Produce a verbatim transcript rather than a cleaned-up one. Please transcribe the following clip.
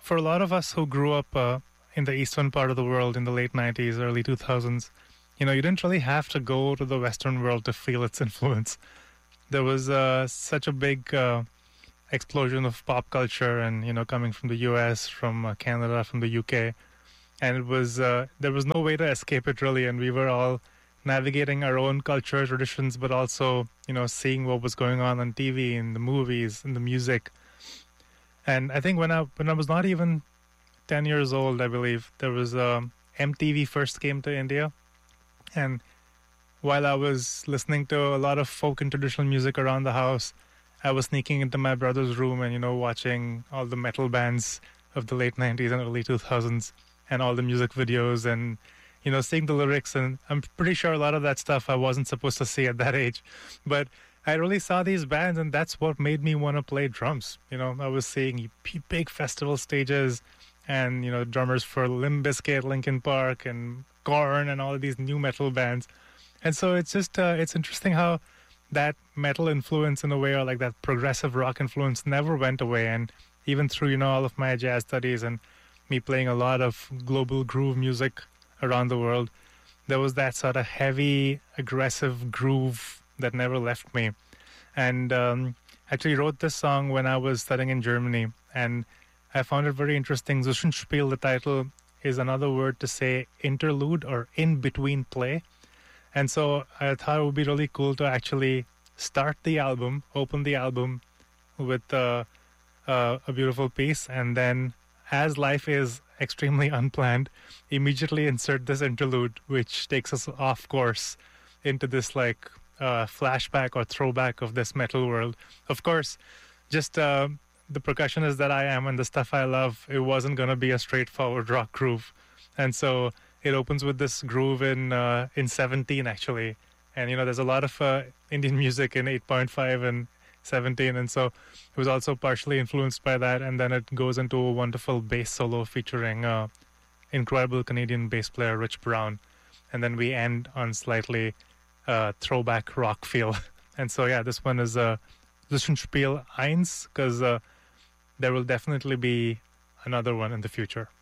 for a lot of us who grew up uh, in the eastern part of the world in the late nineties, early two thousands, you know, you didn't really have to go to the Western world to feel its influence. There was uh, such a big uh, explosion of pop culture, and you know, coming from the U S, from uh, Canada, from the U K, and it was uh, there was no way to escape it really, and we were all navigating our own culture traditions, but also you know seeing what was going on on T V, in the movies, in the music. And I think when I when I was not even ten years old, I believe there was um, M T V first came to India, and while I was listening to a lot of folk and traditional music around the house, I was sneaking into my brother's room and, you know, watching all the metal bands of the late nineties and early two thousands and all the music videos and, you know, seeing the lyrics. And I'm pretty sure a lot of that stuff I wasn't supposed to see at that age. But I really saw these bands, and that's what made me want to play drums. You know, I was seeing big festival stages and, you know, drummers for Limp Bizkit, Linkin Park, and Korn, and all of these new metal bands. And so it's just, uh, it's interesting how that metal influence in a way, or like that progressive rock influence, never went away. And even through, you know, all of my jazz studies and me playing a lot of global groove music around the world, there was that sort of heavy, aggressive groove that never left me. And um, actually wrote this song when I was studying in Germany, and I found it very interesting. Zwischenspiel, the title, is another word to say interlude or in-between play. And so I thought it would be really cool to actually start the album, open the album with uh, uh, a beautiful piece, and then, as life is extremely unplanned, immediately insert this interlude, which takes us off course into this like uh, flashback or throwback of this metal world. Of course, just uh, the percussionist that I am and the stuff I love, it wasn't going to be a straightforward rock groove. And so it opens with this groove in uh, in seventeen, actually. And, you know, there's a lot of uh, Indian music in eight point five and seventeen. And so it was also partially influenced by that. And then it goes into a wonderful bass solo featuring uh, incredible Canadian bass player Rich Brown. And then we end on slightly uh, throwback rock feel. And so, yeah, this one is uh, Zwischenspiel eins, because uh, there will definitely be another one in the future.